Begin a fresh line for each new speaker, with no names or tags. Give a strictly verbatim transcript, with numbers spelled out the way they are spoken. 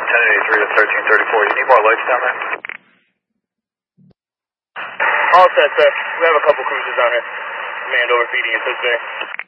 ten eighty-three to thirteen thirty-four. You need more lights down there?
All set, sir. We have a couple cruisers down here. Command overfeeding in Pittsburgh.